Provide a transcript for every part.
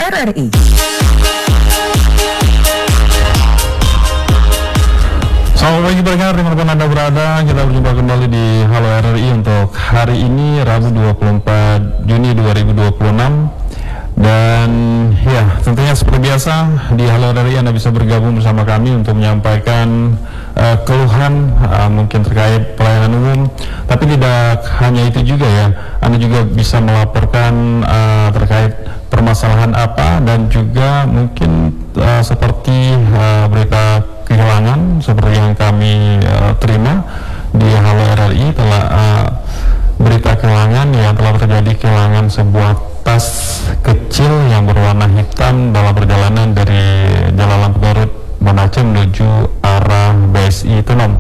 RRI. Selamat pagi pendengar, dimanapun Anda berada, kita berjumpa kembali di Halo RRI untuk hari ini Rabu 24 Juni 2026. Dan ya, tentunya seperti biasa di Halo RRI Anda bisa bergabung bersama kami untuk menyampaikan keluhan mungkin terkait pelayanan umum. Tapi tidak hanya itu juga ya, Anda juga bisa melaporkan terkait permasalahan apa, dan juga mungkin seperti berita kehilangan seperti yang kami terima di Halo RRI telah berita kehilangan yang telah terjadi kehilangan sebuah tas kecil yang berwarna hitam dalam perjalanan dari Jalan Lampu Garut Banda Aceh menuju arah BSI Tenom.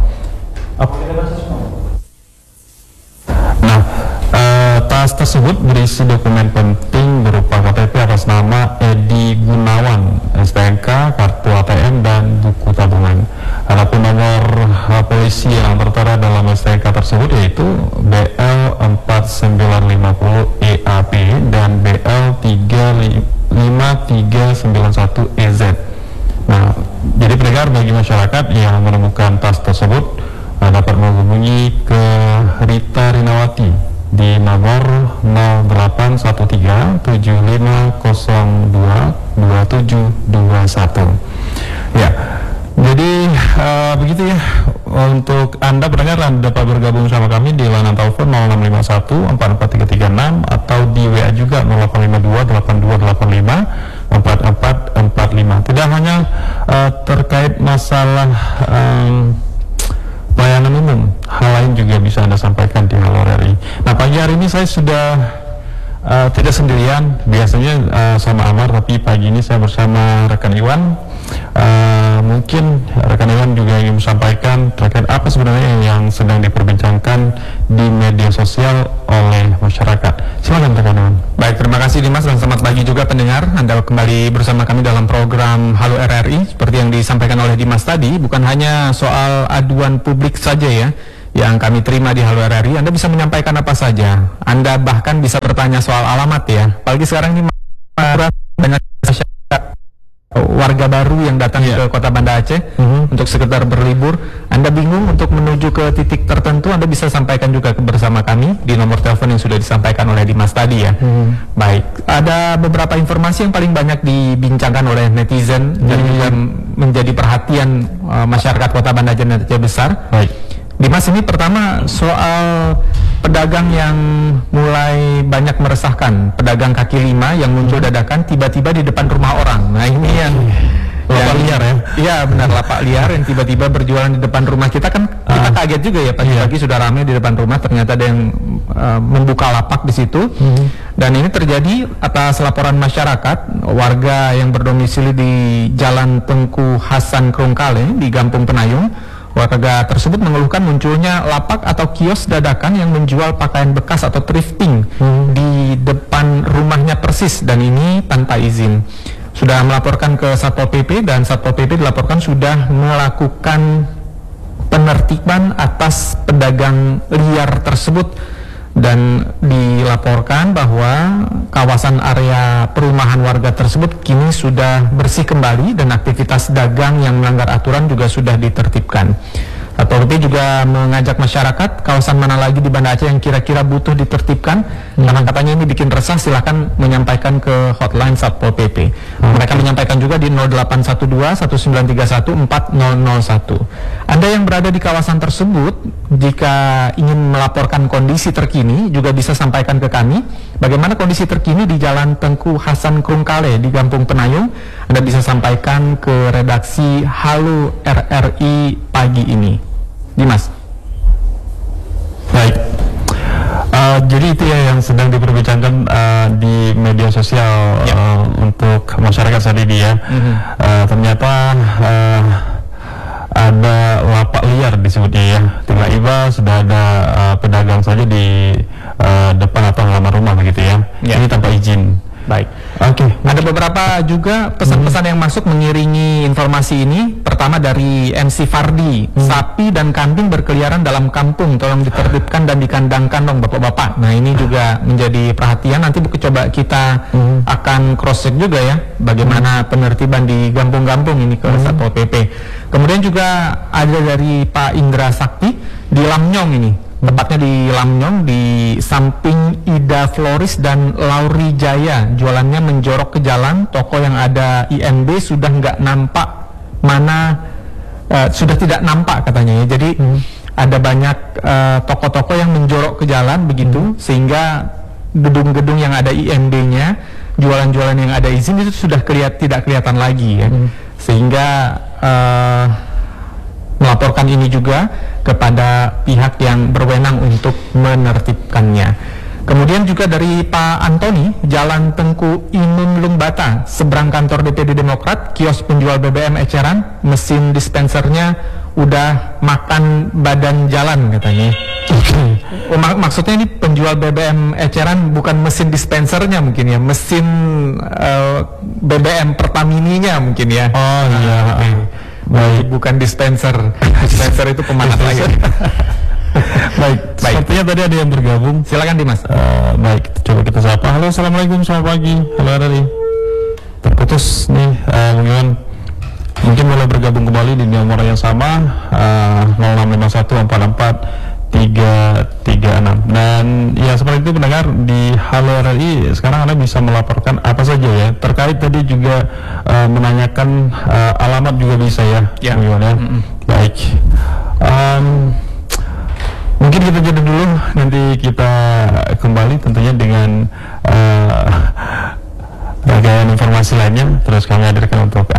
Nah, tas tersebut berisi dokumen penting berupa KTP atas nama Edi Gunawan, STNK, kartu ATM, dan buku tabungan. Adapun nomor polisi yang tertera dalam STNK tersebut yaitu BL4950EAP dan BL35391EZ. Nah, jadi pendengar, bagi masyarakat yang menemukan tas tersebut dapat menghubungi ke Rita Rinawati di nomor 0813-7502-2721. Ya, jadi begitu ya. Untuk Anda pendengar, Anda dapat bergabung sama kami di layanan telepon 0651-44336 atau di WA juga 0852-8285-4445. Tidak hanya terkait masalah pelayanan umum, hal lain juga bisa Anda sampaikan di Halo RRI. Nah, pagi hari ini saya sudah tidak sendirian, biasanya sama Amar, tapi pagi ini saya bersama rekan Iwan. Mungkin rekan Iwan juga ingin menyampaikan terkait apa sebenarnya yang sedang diperbincangkan di media sosial oleh masyarakat. Silakan rekan Iwan. Baik, terima kasih Dimas, dan selamat pagi juga pendengar. Anda kembali bersama kami dalam program Halo RRI. Seperti yang disampaikan oleh Dimas tadi, bukan hanya soal aduan publik saja ya yang kami terima di Halo RRI. Anda bisa menyampaikan apa saja. Anda bahkan bisa bertanya soal alamat ya. Apalagi sekarang ini banyak warga baru yang datang ke Kota Banda Aceh untuk sekedar berlibur. Anda bingung untuk menuju ke titik tertentu, Anda bisa sampaikan juga bersama kami di nomor telepon yang sudah disampaikan oleh Dimas tadi ya. Baik, ada beberapa informasi yang paling banyak dibincangkan oleh netizen dan juga menjadi perhatian masyarakat Kota Banda Aceh besar. Baik, Dimas, ini pertama soal pedagang yang mulai banyak meresahkan, pedagang kaki lima yang muncul dadakan tiba-tiba di depan rumah orang. Nah, ini yang lapak liar ya? Iya benar, lapak liar yang tiba-tiba berjualan di depan rumah kita kan. Kita kaget juga ya, pagi-pagi sudah ramai di depan rumah, ternyata ada yang membuka lapak di situ. Dan ini terjadi atas laporan masyarakat warga yang berdomisili di Jalan Tengku Hasan Krungkale di Gampung Penayung. Warga tersebut mengeluhkan munculnya lapak atau kios dadakan yang menjual pakaian bekas atau thrifting di depan rumahnya persis, dan ini tanpa izin. Sudah melaporkan ke Satpol PP, dan Satpol PP dilaporkan sudah melakukan penertiban atas pedagang liar tersebut, dan dilaporkan bahwa kawasan area perumahan warga tersebut kini sudah bersih kembali dan aktivitas dagang yang melanggar aturan juga sudah ditertibkan. Satpol PP juga mengajak masyarakat kawasan mana lagi di Banda Aceh yang kira-kira butuh ditertibkan, karena katanya ini bikin resah, silahkan menyampaikan ke hotline Satpol PP. Mereka menyampaikan juga di 0812-1931-4001. Anda yang berada di kawasan tersebut, jika ingin melaporkan kondisi terkini, juga bisa sampaikan ke kami bagaimana kondisi terkini di Jalan Tengku Hasan Krungkale di Gampung Penayung. Anda bisa sampaikan ke redaksi Halo RRI pagi ini. Dimas. Baik. Jadi itu ya yang sedang diperbincangkan di media sosial untuk masyarakat saat ini ya. Ternyata ada lapak liar disebutnya ya. Tiba-tiba sudah ada pedagang saja di depan atau halaman rumah begitu ya. Ini tanpa izin. Baik. Oke. Ada beberapa juga pesan-pesan yang masuk mengiringi informasi ini. Pertama, pertama dari MC Fardi, sapi dan kambing berkeliaran dalam kampung, tolong ditertibkan dan dikandangkan dong bapak-bapak. Nah ini juga menjadi perhatian, nanti coba kita akan cross check juga ya, bagaimana penertiban di kampung-kampung ini ke Satpol PP. Kemudian juga ada dari Pak Indra Sakti di Lamnyong ini, tepatnya di Lamnyong di samping Ida Floris dan Lauri Jaya, jualannya menjorok ke jalan, toko yang ada INB sudah nggak nampak sudah tidak nampak katanya ya. Jadi ada banyak toko-toko yang menjorok ke jalan begitu, sehingga gedung-gedung yang ada INB-nya, jualan-jualan yang ada izin itu sudah tidak kelihatan lagi ya. Sehingga melaporkan ini juga kepada pihak yang berwenang untuk menertibkannya. Kemudian juga dari Pak Antoni, Jalan Tengku Imam Lumbata, seberang kantor DPD Demokrat, kios penjual BBM eceran, mesin dispensernya udah makan badan jalan katanya. Maksudnya ini penjual BBM eceran bukan mesin dispensernya mungkin ya, mesin BBM Pertamininya mungkin ya. Oh iya. Baik, bukan dispenser. Dispenser itu pemanas air. Baik, sepertinya tadi ada yang bergabung. Silakan Dimas. Baik, coba kita sapa. Halo, assalamualaikum, selamat pagi. Halo RRI. Terputus nih, Bung Iwan. Mungkin boleh bergabung kembali di nomor yang sama, 065144336. Dan ya seperti itu pendengar, di Halo RRI sekarang Anda bisa melaporkan apa saja ya. Terkait tadi juga menanyakan alamat juga bisa ya, Bung Iwan ya. Baik. Mungkin kita jeda dulu, nanti kita kembali tentunya dengan rangkaian informasi lainnya, terus kami hadirkan untuk